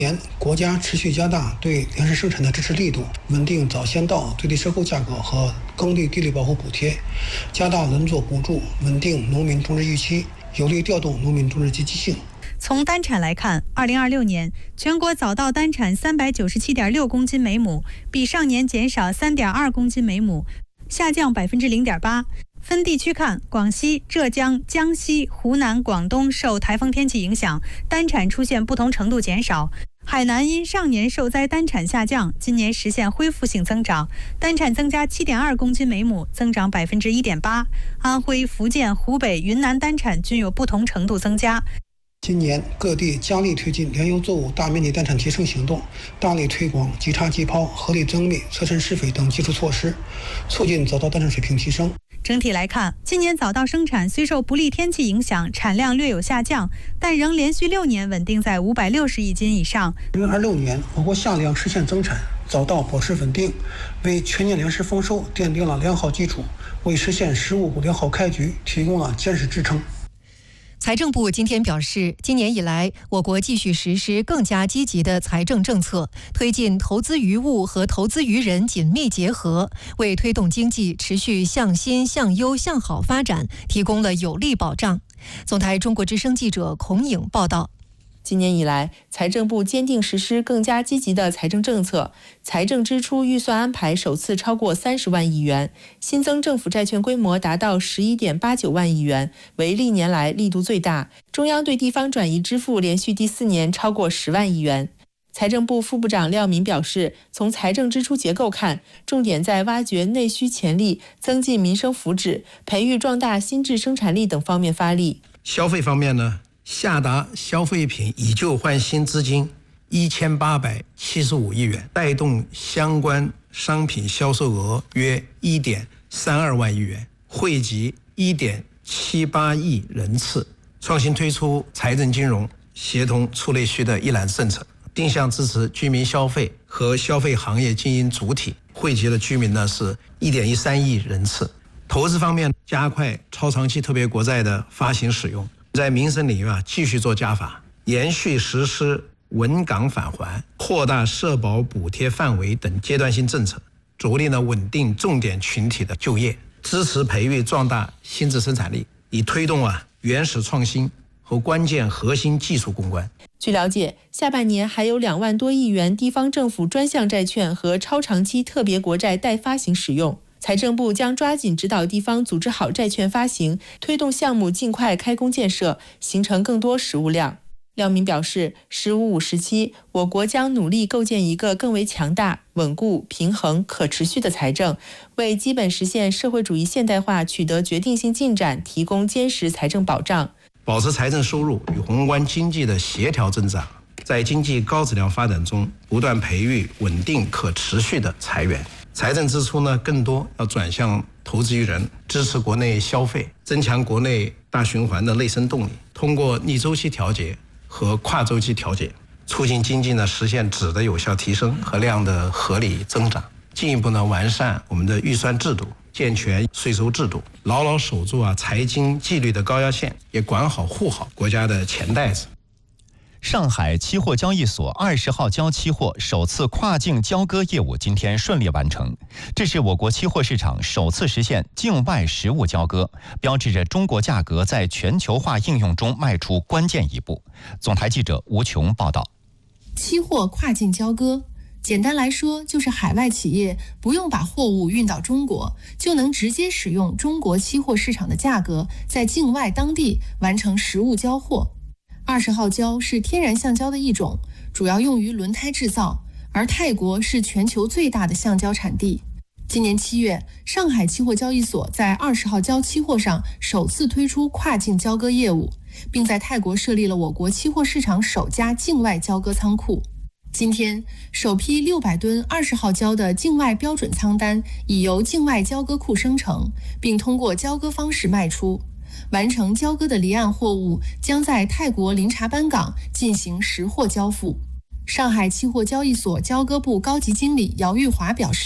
年，国家持续加大对粮食生产的支持力度，稳定早先到最低收购价格和耕地地力保护补贴，加大轮作补助，稳定农民种植预期，有力调动农民种植积极性。 从单产来看，2026年全国早稻单产397.6公斤每亩，比上年减少3.2公斤每亩，下降0.8%。分地区看，广西、浙江、江西、湖南、广东受台风天气影响，单产出现不同程度减少。海南因上年受灾单产下降，今年实现恢复性增长，单产增加7.2公斤每亩，增长1.8%。安徽、福建、湖北、云南单产均有不同程度增加。 今年各地加力推进粮油作物大面积单产提升行动，大力推广即插即抛、合理增密、侧身施肥等技术措施，促进早稻单产水平提升。 整体来看，今年早稻生产虽受不利天气影响，产量略有下降，但仍连续6年稳定在560亿斤以上。 2026年，我国夏粮实现增产，早稻保持稳定，为全年粮食丰收奠定了良好基础，为实现“十五”良好开局提供了坚实支撑。 财政部今天表示，今年以来，我国继续实施更加积极的财政政策，推进投资于物和投资于人紧密结合，为推动经济持续向新、向优、向好发展提供了有力保障。总台中国之声记者孔颖报道。 今年以来，财政部坚定实施更加积极的财政政策，财政支出预算安排首次超过30万亿元，新增政府债券规模达到11.89万亿元，为历年来力度最大。中央对地方转移支付连续第4年超过10万亿元。财政部副部长廖民表示，从财政支出结构看，重点在挖掘内需潜力、增进民生福祉、培育壮大新质生产力等方面发力。 消费方面呢，下达消费品以旧换新资金1875亿元，带动相关商品销售额约1.32万亿元，惠及1.78亿人次。创新推出财政金融协同促内需的一揽子政策，定向支持居民消费和消费行业经营主体，惠及的居民呢是1.13亿人次。投资方面，加快超长期特别国债的发行使用，在民生领域继续做加法，延续实施稳岗返还、扩大社保补贴范围等阶段性政策，着力稳定重点群体的就业，支持培育壮大新质生产力，以推动原始创新和关键核心技术攻关。 据了解，下半年还有2万多亿元地方政府专项债券和超长期特别国债待发行使用。财政部将抓紧指导地方组织好债券发行，推动项目尽快开工建设，形成更多实物量。廖民表示，“15-5”时期，我国将努力构建一个更为强大、稳固、平衡、可持续的财政，为基本实现社会主义现代化取得决定性进展提供坚实财政保障。 保持财政收入与宏观经济的协调增长，在经济高质量发展中不断培育稳定可持续的财源。财政支出呢，更多要转向投资于人，支持国内消费，增强国内大循环的内生动力，通过逆周期调节和跨周期调节，促进经济呢实现质的有效提升和量的合理增长，进一步呢完善我们的预算制度，健全税收制度，牢牢守住财经纪律的高压线，也管好护好国家的钱袋子。 上海期货交易所20号交期货首次跨境交割业务今天顺利完成，这是我国期货市场首次实现境外实物交割，标志着中国价格在全球化应用中迈出关键一步。总台记者吴琼报道。 期货跨境交割，简单来说就是海外企业不用把货物运到中国，就能直接使用中国期货市场的价格，在境外当地完成实物交货。20号胶是天然橡胶的一种，主要用于轮胎制造，而泰国是全球最大的橡胶产地。今年7月，上海期货交易所在20号胶期货上首次推出跨境交割业务，并在泰国设立了我国期货市场首家境外交割仓库。今天，首批600吨20号胶的境外标准仓单已由境外交割库生成，并通过交割方式卖出。完成交割的离岸货物将在泰国林查班港进行实货交付。上海期货交易所交割部高级经理姚玉华表示，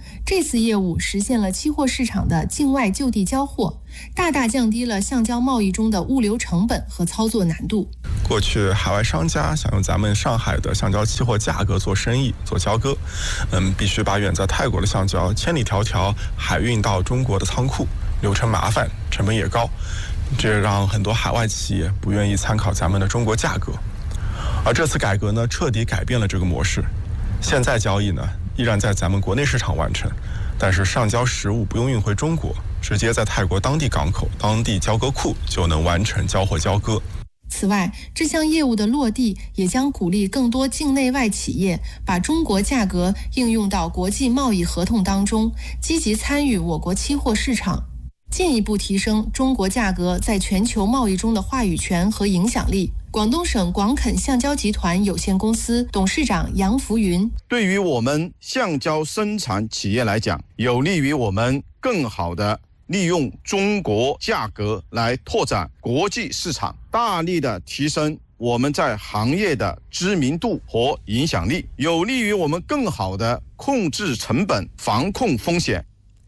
这次业务实现了期货市场的境外就地交货，大大降低了橡胶贸易中的物流成本和操作难度。 过去海外商家想用咱们上海的橡胶期货价格做生意、做交割，必须把远在泰国的橡胶千里迢迢海运到中国的仓库，流程麻烦，成本也高，这让很多海外企业不愿意参考咱们的中国价格。而这次改革呢，彻底改变了这个模式。现在交易呢，依然在咱们国内市场完成，但是上交实物不用运回中国，直接在泰国当地港口、当地交割库就能完成交货交割。 此外，这项业务的落地也将鼓励更多境内外企业把中国价格应用到国际贸易合同当中，积极参与我国期货市场，进一步提升中国价格在全球贸易中的话语权和影响力。广东省广垦橡胶集团有限公司董事长杨福云： 对于我们橡胶生产企业来讲，有利于我们更好的利用中国价格来拓展国际市场，大力的提升我们在行业的知名度和影响力，有利于我们更好的控制成本、防控风险。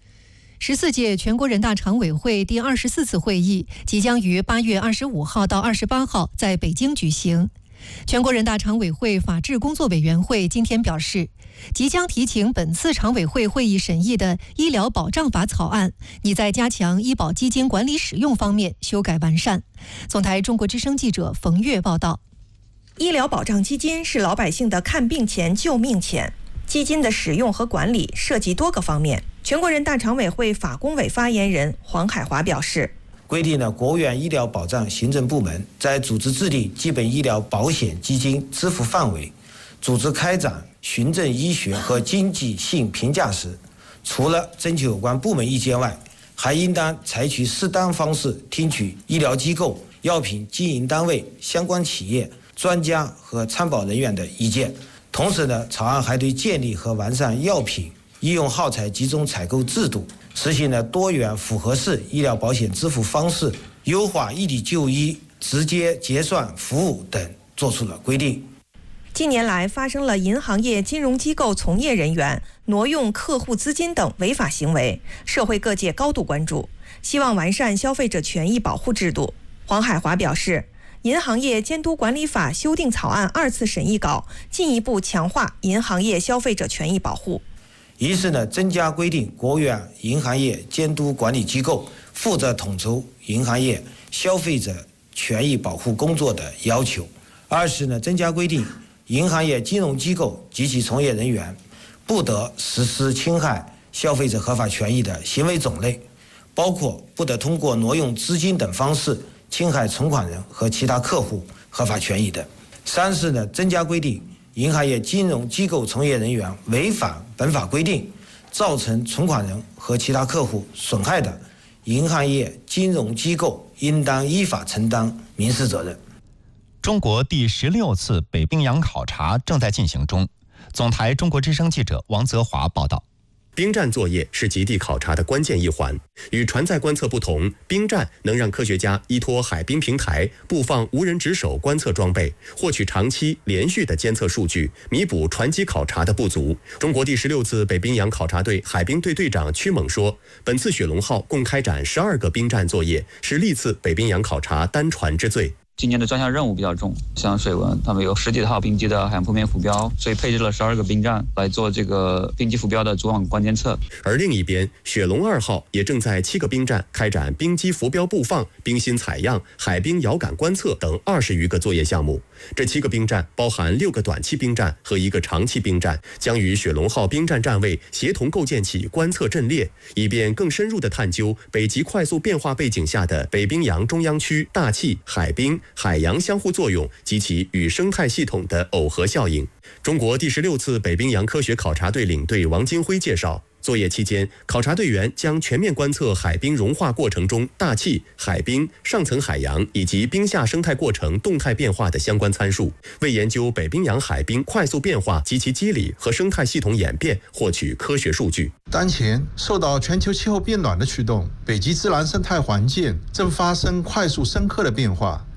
14届全国人大常委会第24次会议即将于8月25号到28号在北京举行。全国人大常委会法制工作委员会今天表示，即将提请本次常委会会议审议的医疗保障法草案，拟在加强医保基金管理使用方面修改完善。总台中国之声记者冯月报道。 医疗保障基金是老百姓的看病钱、救命钱，基金的使用和管理涉及多个方面。全国人大常委会法工委发言人黄海华表示， 规定了国务院医疗保障行政部门在组织制定基本医疗保险基金支付范围、组织开展循证医学和经济性评价时，除了征求有关部门意见外，还应当采取适当方式听取医疗机构、药品经营单位、相关企业、专家和参保人员的意见。同时呢，草案还对建立和完善药品医用耗材集中采购制度，实行了多元复合式医疗保险支付方式，优化异地就医、直接结算服务等作出了规定。 近年来发生了银行业金融机构从业人员挪用客户资金等违法行为，社会各界高度关注，希望完善消费者权益保护制度。黄海华表示，银行业监督管理法修订草案2次审议稿进一步强化银行业消费者权益保护。 一是呢，增加规定国务院银行业监督管理机构负责统筹银行业消费者权益保护工作的要求；二是呢，增加规定银行业金融机构及其从业人员不得实施侵害消费者合法权益的行为种类，包括不得通过挪用资金等方式侵害存款人和其他客户合法权益等；三是呢，增加规定银行业金融机构从业人员违反本法规定，造成存款人和其他客户损害的，银行业金融机构应当依法承担民事责任。 中国第16次北冰洋考察正在进行中。总台中国之声记者王泽华报道。 冰站作业是极地考察的关键一环。与船载观测不同，冰站能让科学家依托海冰平台布放无人值守观测装备，获取长期连续的监测数据，弥补船机考察的不足。中国第16次北冰洋考察队海冰队队长屈猛说，本次雪龙号共开展12个冰站作业，是历次北冰洋考察单船之最。 今年的专项任务比较重，像水文，他们有10几套冰机的海洋铺面浮标，所以配置了12个冰站来做这个冰机浮标的主网关监测。 而另一边，雪龙2号也正在7个冰站开展冰机浮标布放、冰芯采样、海冰遥感观测等20余个作业项目。这7个冰站包含6个短期冰站和1个长期冰站，将与雪龙号冰站站位协同构建起观测阵列，以便更深入地探究北极快速变化背景下的北冰洋中央区大气、海冰、海洋相互作用及其与生态系统的耦合效应。中国第16次北冰洋科学考察队领队王金辉介绍，作业期间，考察队员将全面观测海冰融化过程中大气、海冰、上层海洋以及冰下生态过程动态变化的相关参数，为研究北冰洋海冰快速变化及其机理和生态系统演变获取科学数据。 当前，受到全球气候变暖的驱动，北极自然生态环境正发生快速深刻的变化。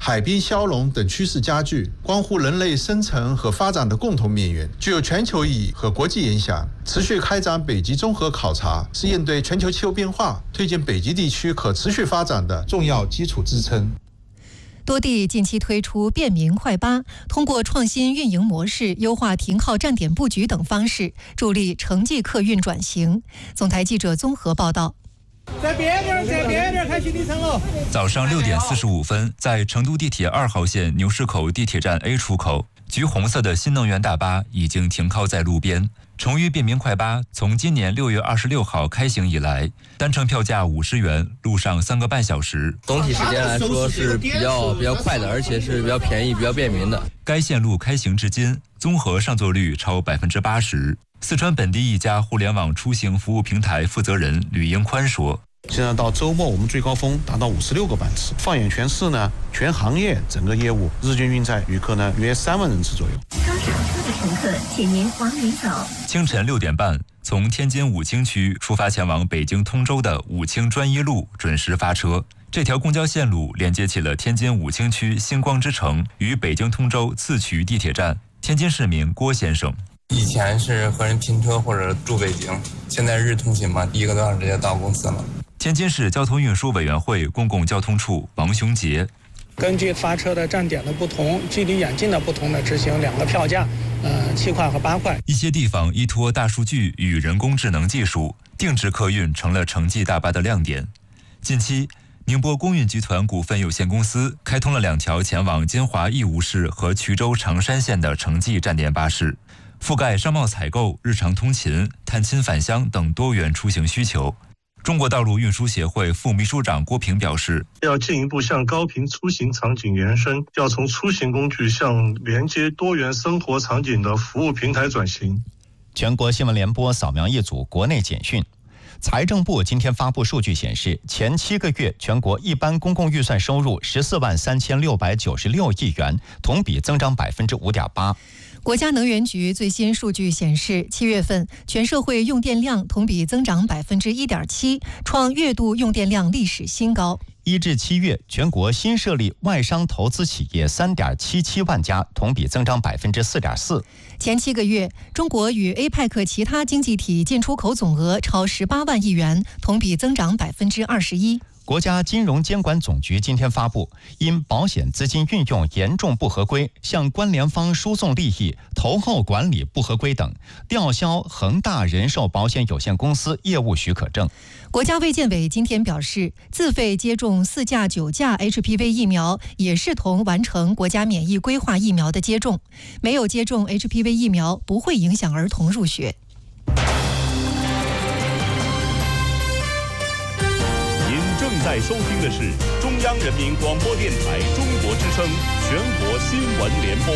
海滨消融等趋势加剧，关乎人类生存和发展的共同命运，具有全球意义和国际影响。持续开展北极综合考察，是应对全球气候变化、推进北极地区可持续发展的重要基础支撑。 多地近期推出便民快巴，通过创新运营模式、优化停靠站点布局等方式，助力城际客运转型。总台记者综合报道。 在边边开启里程了。早上6点45分，在成都地铁2号线牛市口地铁站 A 出口，橘红色的新能源大巴已经停靠在路边。崇越便民快巴从今年6月26号开行以来，单程票价50元，路上3个半小时。 总体时间来说是比较快的，而且是比较便宜、比较便民的。 该线路开行至今，综合上座率超80%。四川本地一家互联网出行服务平台负责人吕英宽说：“ 现在到周末，我们最高峰达到56个班次。放眼全市呢，全行业整个业务日均运载旅客呢约3万人次左右。 刚上车的乘客，请您往里走。” 清晨6点半，从天津武清区出发前往北京通州的武清专一路准时发车。这条公交线路连接起了天津武清区星光之城与北京通州次渠地铁站。天津市民郭先生。 以前是和人拼车或者住北京，现在日通勤嘛，1个多小时就到公司了。 天津市交通运输委员会公共交通处王雄杰： 根据发车的站点的不同、距离远近的不同的执行2个票价，7块和8块。 一些地方依托大数据与人工智能技术，定制客运成了城际大巴的亮点。近期，宁波公运集团股份有限公司开通了2条前往金华义乌市和衢州常山县的城际站点巴士，覆盖商贸采购、日常通勤、探亲返乡等多元出行需求。中国道路运输协会副秘书长郭平表示， 要进一步向高频出行场景延伸，要从出行工具向连接多元生活场景的服务平台转型。 全国新闻联播扫描一组国内简讯。财政部今天发布数据显示，前7个月全国一般公共预算收入14万3696亿元，同比增长5.8%。 国家能源局最新数据显示，7月份全社会用电量同比增长1.7%，创月度用电量历史新高。 1至7月，全国新设立外商投资企业3.77万家，同比增长4.4%。 前7个月，中国与 APEC 其他经济体进出口总额超18万亿元，同比增长21%。 国家金融监管总局今天发布，因保险资金运用严重不合规，向关联方输送利益、投后管理不合规等，吊销恒大人寿保险有限公司业务许可证。 国家卫健委今天表示，自费接种4价、9价 HPV 疫苗也视同完成国家免疫规划疫苗的接种，没有接种 HPV 疫苗不会影响儿童入学。 正在收听的是中央人民广播电台中国之声全国新闻联播。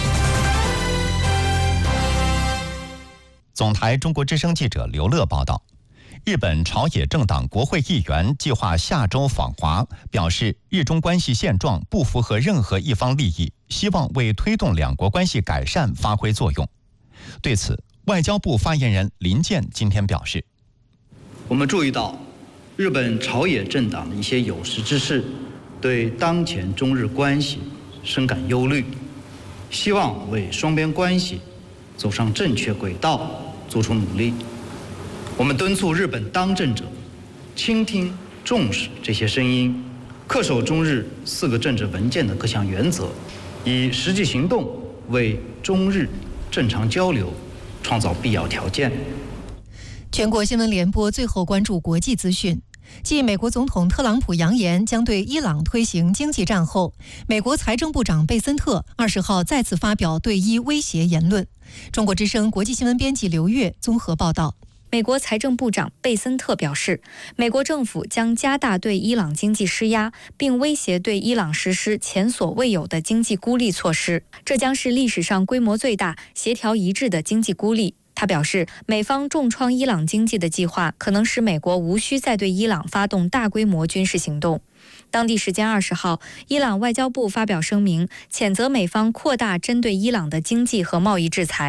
总台中国之声记者刘乐报道，日本朝野政党国会议员计划下周访华，表示日中关系现状不符合任何一方利益，希望为推动两国关系改善发挥作用。对此，外交部发言人林健今天表示， 我们注意到日本朝野政党的一些有识之士对当前中日关系深感忧虑，希望为双边关系走上正确轨道做出努力。我们敦促日本当政者倾听重视这些声音，恪守中日4个政治文件的各项原则，以实际行动为中日正常交流创造必要条件。 全国新闻联播最后关注国际资讯。继美国总统特朗普扬言将对伊朗推行经济战后，美国财政部长贝森特20号再次发表对伊威胁言论。中国之声国际新闻编辑刘月综合报道。 美国财政部长贝森特表示，美国政府将加大对伊朗经济施压，并威胁对伊朗实施前所未有的经济孤立措施，这将是历史上规模最大、协调一致的经济孤立。他表示，美方重创伊朗经济的计划可能使美国无需再对伊朗发动大规模军事行动。当地时间20号，伊朗外交部发表声明，谴责美方扩大针对伊朗的经济和贸易制裁。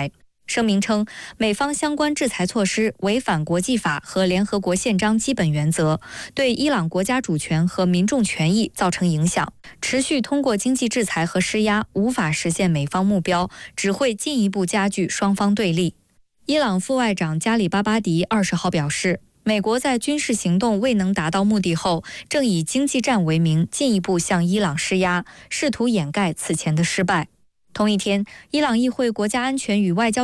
声明称，美方相关制裁措施违反国际法和联合国宪章基本原则，对伊朗国家主权和民众权益造成影响。持续通过经济制裁和施压无法实现美方目标，只会进一步加剧双方对立。伊朗副外长加里巴巴迪20号表示，美国在军事行动未能达到目的后，正以经济战为名进一步向伊朗施压，试图掩盖此前的失败。同一天，伊朗议会国家安全与外交